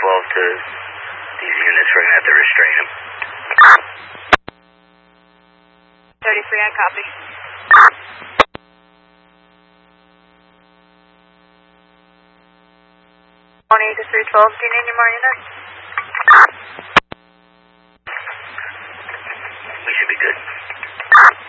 to these units. We're going to have to restrain them. 33, I copy. To 312, do you need any more units? We should be good.